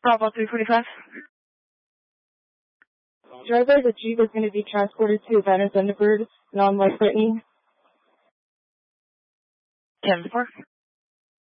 Bravo 345. Driver, the Jeep is going to be transported to Banner Thunderbird, non-life threatening. 10-4.